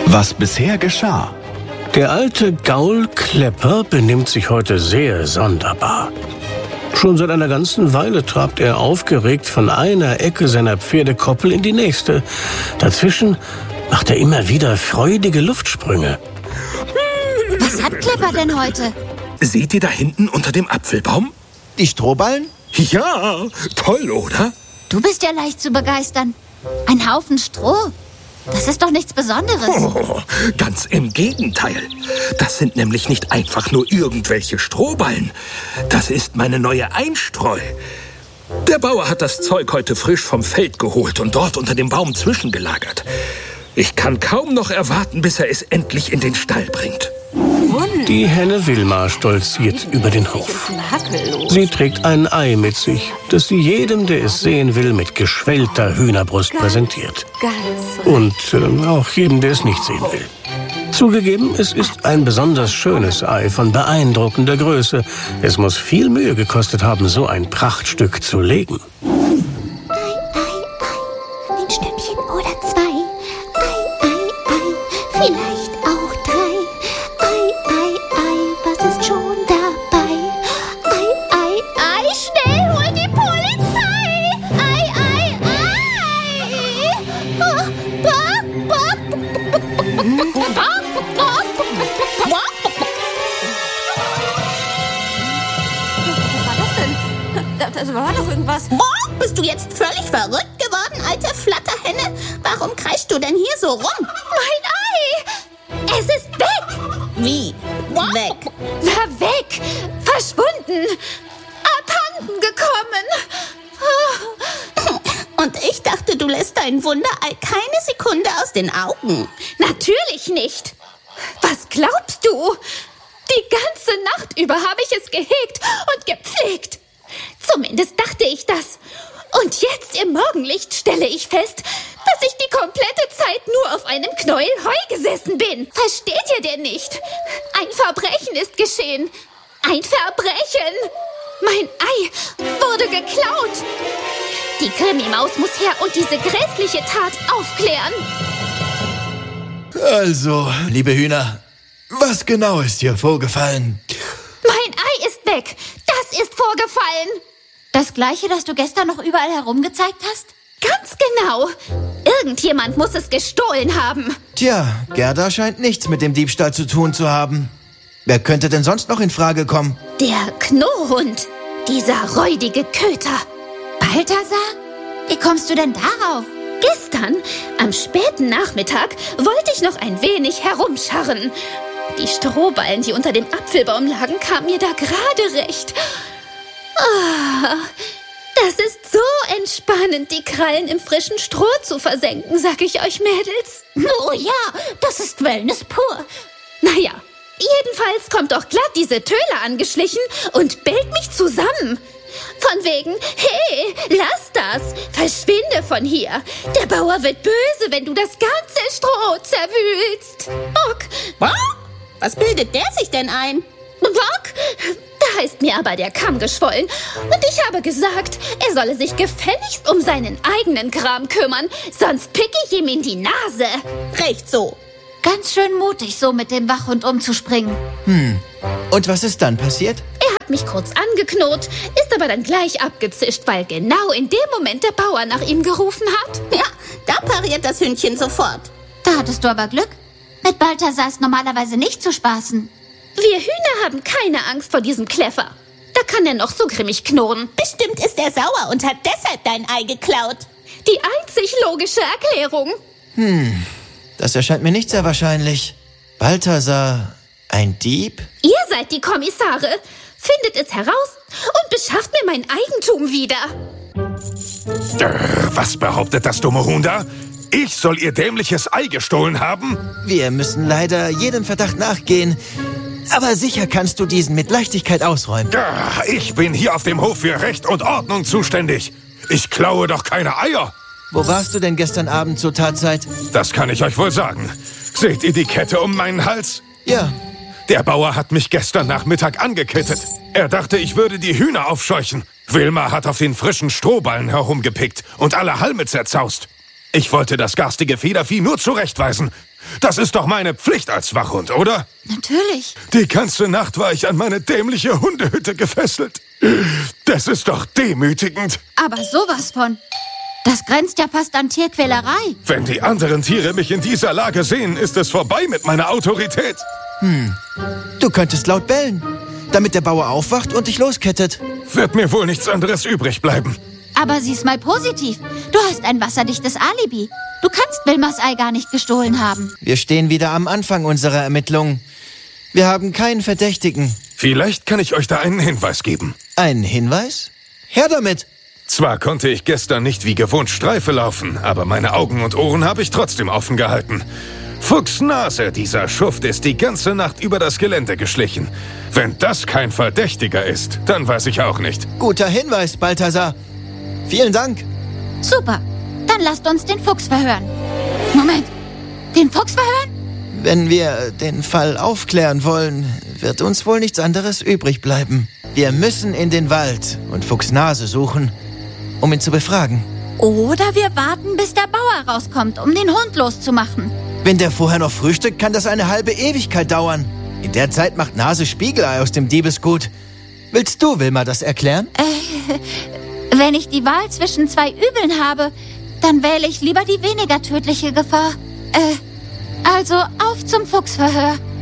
Was bisher geschah. Der alte Gaul Klepper benimmt sich heute sehr sonderbar. Schon seit einer ganzen Weile trabt er aufgeregt von einer Ecke seiner Pferdekoppel in die nächste. Dazwischen macht er immer wieder freudige Luftsprünge. Was hat Klepper denn heute? Seht ihr da hinten unter dem Apfelbaum? Die Strohballen? Ja, toll, oder? Du bist ja leicht zu begeistern. Ein Haufen Stroh. Das ist doch nichts Besonderes. Oh, ganz im Gegenteil. Das sind nämlich nicht einfach nur irgendwelche Strohballen. Das ist meine neue Einstreu. Der Bauer hat das Zeug heute frisch vom Feld geholt und dort unter dem Baum zwischengelagert. Ich kann kaum noch erwarten, bis er es endlich in den Stall bringt. Die Henne Wilma stolziert über den Hof. Sie trägt ein Ei mit sich, das sie jedem, der es sehen will, mit geschwellter Hühnerbrust präsentiert. Und auch jedem, der es nicht sehen will. Zugegeben, es ist ein besonders schönes Ei von beeindruckender Größe. Es muss viel Mühe gekostet haben, so ein Prachtstück zu legen. Ein Stückchen oder zwei. Vielleicht auch drei. Was ist schon dabei? Schnell, hol die Polizei! Was war das denn? Da war doch irgendwas. Bist du jetzt völlig verrückt geworden, alte Flatterhenne? Warum kreischst du denn hier so rum? Mein Ei! Es ist weg! Wie? Weg? Na, weg! Verschwunden! Abhanden gekommen! Und ich dachte, du lässt dein Wunderei keine Sekunde aus den Augen. Natürlich nicht! Was glaubst du? Die ganze Nacht über habe ich es gehegt und gepflegt. Zumindest dachte ich das. Und jetzt im Morgenlicht stelle ich fest, dass ich die komplette Zeit nur auf einem Knäuel Heu gesessen bin. Versteht ihr denn nicht? Ein Verbrechen ist geschehen. Ein Verbrechen. Mein Ei wurde geklaut. Die Krimi-Maus muss her und diese grässliche Tat aufklären. Also, liebe Hühner, was genau ist hier vorgefallen? Mein Ei ist weg. Das ist vorgefallen. Das Gleiche, das du gestern noch überall herumgezeigt hast? Ganz genau. Irgendjemand muss es gestohlen haben. Tja, Gerda scheint nichts mit dem Diebstahl zu tun zu haben. Wer könnte denn sonst noch in Frage kommen? Der Knurrhund. Dieser räudige Köter. Balthasar? Wie kommst du denn darauf? Gestern, am späten Nachmittag, wollte ich noch ein wenig herumscharren. Die Strohballen, die unter dem Apfelbaum lagen, kamen mir da gerade recht. Ah, das ist so entspannend, die Krallen im frischen Stroh zu versenken, sag ich euch, Mädels. Oh ja, das ist Wellness pur. Naja, jedenfalls kommt doch glatt diese Töle angeschlichen und bellt mich zusammen. Von wegen, hey, lass das, verschwinde von hier. Der Bauer wird böse, wenn du das ganze Stroh zerwühlst. Bock. Was bildet der sich denn ein? Bock? Da ist mir aber der Kamm geschwollen. Und ich habe gesagt, er solle sich gefälligst um seinen eigenen Kram kümmern, sonst pick ich ihm in die Nase. Recht so. Ganz schön mutig, so mit dem Wachhund umzuspringen. Und was ist dann passiert? Er hat mich kurz angeknurrt, ist aber dann gleich abgezischt, weil genau in dem Moment der Bauer nach ihm gerufen hat. Ja, da pariert das Hündchen sofort. Da hattest du aber Glück. Mit Balthasar ist normalerweise nicht zu spaßen. Wir Hühner haben keine Angst vor diesem Kläffer. Da kann er noch so grimmig knurren. Bestimmt ist er sauer und hat deshalb dein Ei geklaut. Die einzig logische Erklärung. Das erscheint mir nicht sehr wahrscheinlich. Balthasar, ein Dieb? Ihr seid die Kommissare. Findet es heraus und beschafft mir mein Eigentum wieder. Was behauptet das dumme Huhn da? Ich soll ihr dämliches Ei gestohlen haben? Wir müssen leider jedem Verdacht nachgehen. Aber sicher kannst du diesen mit Leichtigkeit ausräumen. Ich bin hier auf dem Hof für Recht und Ordnung zuständig. Ich klaue doch keine Eier. Wo warst du denn gestern Abend zur Tatzeit? Das kann ich euch wohl sagen. Seht ihr die Kette um meinen Hals? Ja. Der Bauer hat mich gestern Nachmittag angekettet. Er dachte, ich würde die Hühner aufscheuchen. Wilma hat auf den frischen Strohballen herumgepickt und alle Halme zerzaust. Ich wollte das garstige Federvieh nur zurechtweisen. Das ist doch meine Pflicht als Wachhund, oder? Natürlich. Die ganze Nacht war ich an meine dämliche Hundehütte gefesselt. Das ist doch demütigend. Aber sowas von. Das grenzt ja fast an Tierquälerei. Wenn die anderen Tiere mich in dieser Lage sehen, ist es vorbei mit meiner Autorität. Du könntest laut bellen, damit der Bauer aufwacht und dich loskettet. Wird mir wohl nichts anderes übrig bleiben. Aber sieh's mal positiv. Du hast ein wasserdichtes Alibi. Du kannst Wilmers Ei gar nicht gestohlen haben. Wir stehen wieder am Anfang unserer Ermittlungen. Wir haben keinen Verdächtigen. Vielleicht kann ich euch da einen Hinweis geben. Einen Hinweis? Her damit! Zwar konnte ich gestern nicht wie gewohnt Streife laufen, aber meine Augen und Ohren habe ich trotzdem offen gehalten. Fuchsnase, dieser Schuft, ist die ganze Nacht über das Gelände geschlichen. Wenn das kein Verdächtiger ist, dann weiß ich auch nicht. Guter Hinweis, Balthasar. Vielen Dank. Super. Dann lasst uns den Fuchs verhören. Moment. Den Fuchs verhören? Wenn wir den Fall aufklären wollen, wird uns wohl nichts anderes übrig bleiben. Wir müssen in den Wald und Fuchsnase suchen, um ihn zu befragen. Oder wir warten, bis der Bauer rauskommt, um den Hund loszumachen. Wenn der vorher noch frühstückt, kann das eine halbe Ewigkeit dauern. In der Zeit macht Nase Spiegelei aus dem Diebesgut. Willst du, Wilma, das erklären? Wenn ich die Wahl zwischen zwei Übeln habe, dann wähle ich lieber die weniger tödliche Gefahr. Also auf zum Fuchsverhör.